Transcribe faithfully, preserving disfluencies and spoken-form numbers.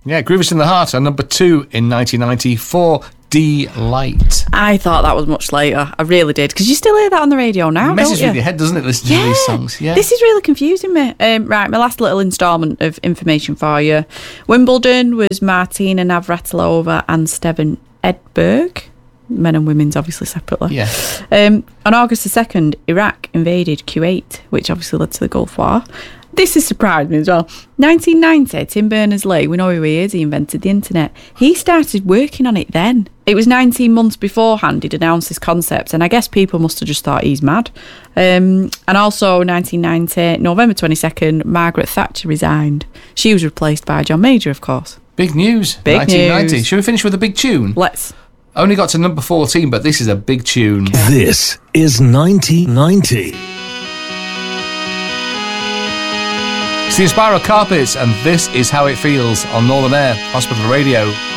Yeah, Grievous in the Heart, and number two in nineteen ninety-four. Delight. I thought that was much later. I really did. Because you still hear that on the radio now, It messes don't you? with your head, doesn't it, listening yeah. to these songs? Yeah. This is really confusing me. Um, right, my last little instalment of information for you. Wimbledon was Martina Navratilova and Steven Edberg. Men and women's, obviously, separately. Yeah. Um, on August the second, Iraq invaded Kuwait, which obviously led to the Gulf War. This has surprised me as well. nineteen ninety, Tim Berners-Lee, we know who he is, he invented the internet. He started working on it then. It was nineteen months beforehand he'd announced this concept, and I guess people must have just thought he's mad. Um, and also, nineteen ninety, November twenty-second, Margaret Thatcher resigned. She was replaced by John Major, of course. Big news. Big nineteen ninety. news. Should we finish with a big tune? Let's. Only got to number fourteen, but this is a big tune. This is nineteen ninety. It's the Inspiral Carpets, and this is how it feels on Northern Air Hospital Radio.